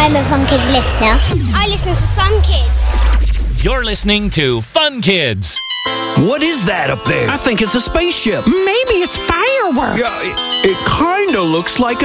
I'm a Fun Kids listener. I listen to Fun Kids. You're listening to Fun Kids. What is that up there? I think it's a spaceship. Maybe it's fireworks. Yeah, it kind of looks like